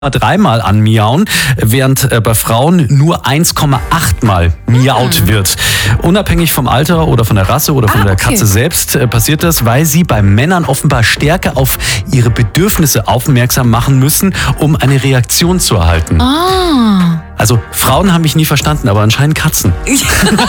3-mal anmiauen, während bei Frauen nur 1,8 Mal miaut wird. Unabhängig vom Alter oder von der Rasse oder von der Katze selbst passiert das, weil sie bei Männern offenbar stärker auf ihre Bedürfnisse aufmerksam machen müssen, um eine Reaktion zu erhalten. Also Frauen haben mich nie verstanden, aber anscheinend Katzen.